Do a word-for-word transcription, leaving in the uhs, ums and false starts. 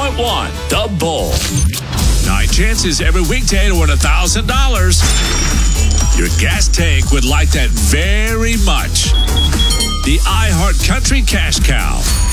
point one, The Bull. Nine chances every weekday to win one thousand dollars. Your gas tank would like that very much. The iHeart Country Cash Cow.